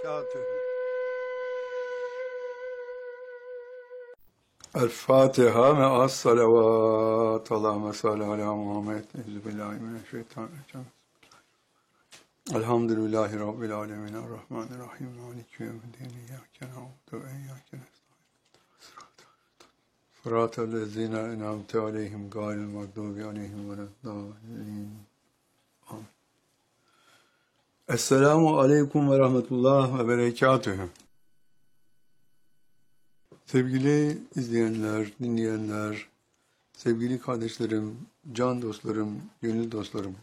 وبركاته. الفاتحة مع الصلوات. اللهم صل على محمد. أعوذ بالله من الشيطان الرجيم. الحمد لله رب العالمين الرحمن الرحيم مالك يوم الدين إياك نعبد وإياك نستعين صراط الذين أنعمت عليهم غير المغضوب عليهم ولا الضالين. آمين. Esselamu Aleyküm ve Rahmetullah ve Berekatühü. Sevgili izleyenler, dinleyenler, sevgili kardeşlerim, can dostlarım, gönül dostlarım.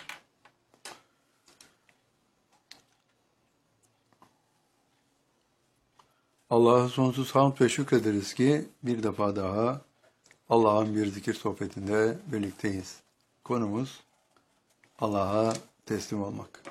Allah'a sonsuz hamd ve şükrederiz ki bir defa daha Allah'ın bir zikir sohbetinde birlikteyiz. Konumuz Allah'a teslim olmak.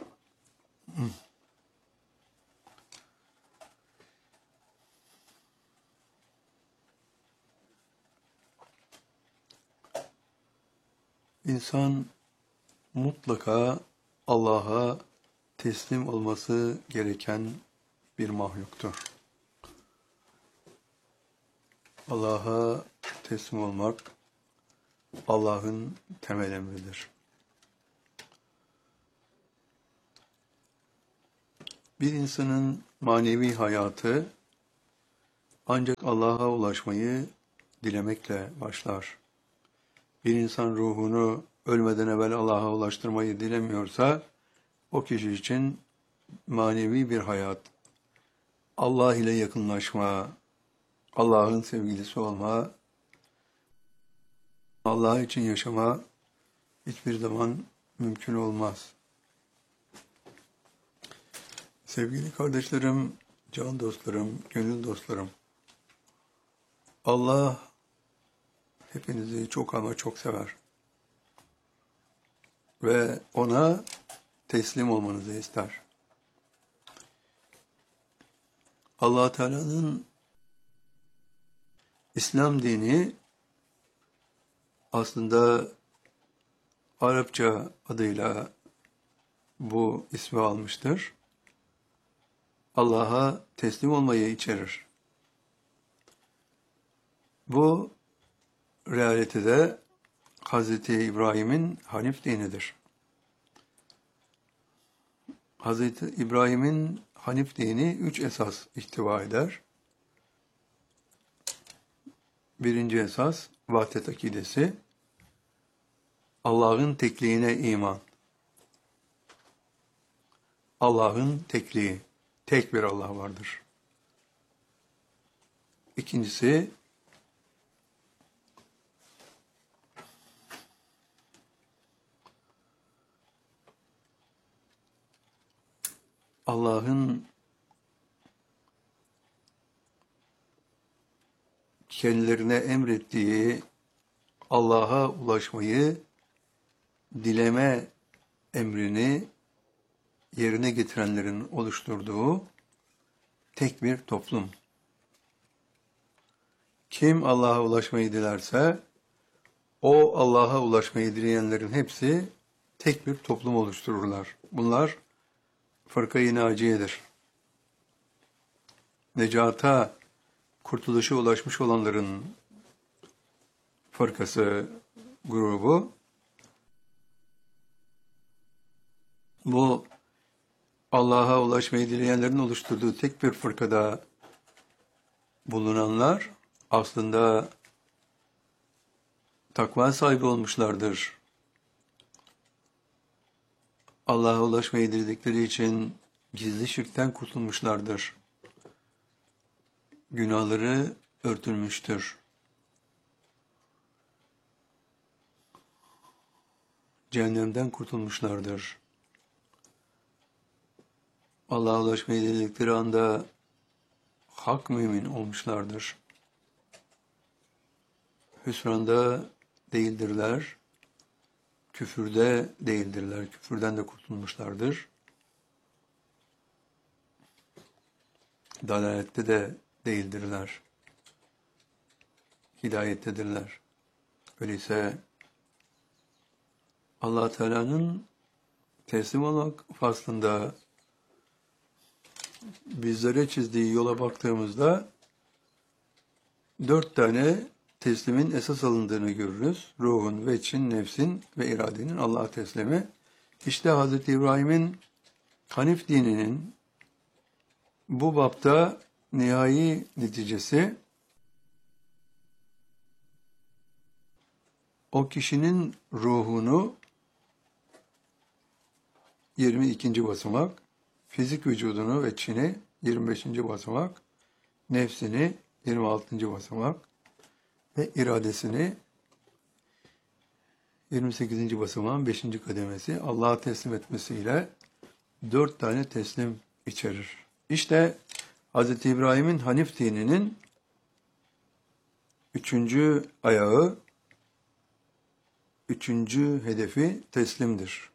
İnsan mutlaka Allah'a teslim olması gereken bir mahluktur. Allah'a teslim olmak Allah'ın temel emridir. Bir insanın manevi hayatı ancak Allah'a ulaşmayı dilemekle başlar. Bir insan ruhunu ölmeden evvel Allah'a ulaştırmayı dilemiyorsa, o kişi için manevi bir hayat, Allah ile yakınlaşma, Allah'ın sevgilisi olma, Allah için yaşama hiçbir zaman mümkün olmaz. Sevgili kardeşlerim, can dostlarım, gönül dostlarım, Allah hepinizi çok ama çok sever. Ve ona teslim olmanızı ister. Allah Teala'nın İslam dini aslında Arapça adıyla bu ismi almıştır. Allah'a teslim olmayı içerir. Bu realitede Hz. İbrahim'in Hanif dinidir. Hz. İbrahim'in Hanif dini 3 esas ihtiva eder. Birinci esas vahdet akidesi, Allah'ın tekliğine iman. Allah'ın tekliği, tek bir Allah vardır. İkincisi, Allah'ın kendilerine emrettiği Allah'a ulaşmayı dileme emrini yerine getirenlerin oluşturduğu tek bir toplum. Kim Allah'a ulaşmayı dilerse, o Allah'a ulaşmayı dileyenlerin hepsi tek bir toplum oluştururlar. Bunlar Fırka-i Naciye'dir. Necata, kurtuluşa ulaşmış olanların fırkası, grubu. Bu Allah'a ulaşmayı dileyenlerin oluşturduğu tek bir fırkada bulunanlar aslında takva sahibi olmuşlardır. Allah'a ulaşmayı diledikleri için gizli şirkten kurtulmuşlardır. Günahları örtülmüştür. Cehennemden kurtulmuşlardır. Allah'a ulaşmayı diledikleri anda hak mümin olmuşlardır. Hüsranda değildirler, küfürde değildirler, küfürden de kurtulmuşlardır. Dalalette de değildirler, hidayettedirler. Öyleyse Allah Teala'nın teslim olmak faslında bizlere çizdiği yola baktığımızda 4 tane teslimin esas alındığını görürüz. Ruhun, veçin, nefsin ve iradenin Allah'a teslimi. İşte Hz. İbrahim'in Hanif dininin bu bapta nihai neticesi o kişinin ruhunu 22. basamak, fizik vücudunu ve çini 25. basamak, nefsini 26. basamak ve iradesini 28. basamağın 5. kademesi Allah'a teslim etmesiyle 4 tane teslim içerir. İşte Hz. İbrahim'in Hanif dininin 3. ayağı, 3. hedefi teslimdir.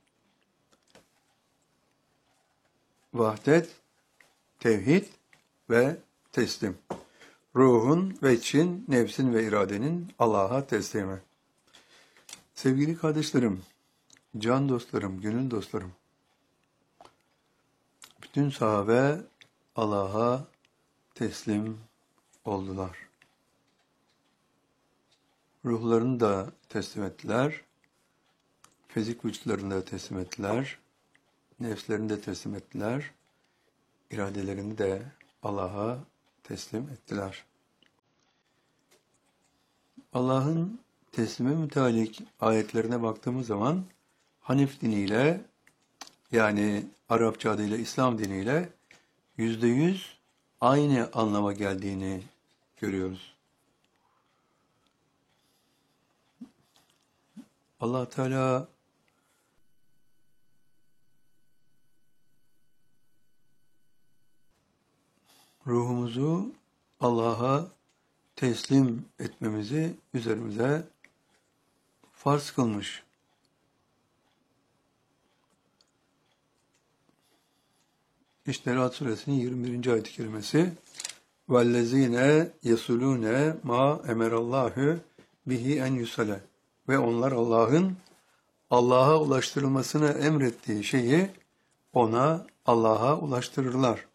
Vahdet, tevhid ve teslim. Ruhun, veçin, nefsin ve iradenin Allah'a teslimi. Sevgili kardeşlerim, can dostlarım, gönül dostlarım, bütün sahabe Allah'a teslim oldular. Ruhlarını da teslim ettiler, fizik vücutlarını da teslim ettiler, nefslerini de teslim ettiler, iradelerini de Allah'a teslim ettiler. Allah'ın teslime müteallik ayetlerine baktığımız zaman Hanif diniyle, yani Arapça adıyla İslam diniyle %100 aynı anlama geldiğini görüyoruz. Allah Teala ruhumuzu Allah'a teslim etmemizi üzerimize farz kılmış. İşte Ra'd suresinin 21. ayet-i kerimesi وَالَّذ۪ينَ يَسُلُونَ مَا اَمَرَ اللّٰهُ bihi en yusale ve onlar Allah'a ulaştırılmasını emrettiği şeyi Allah'a ulaştırırlar.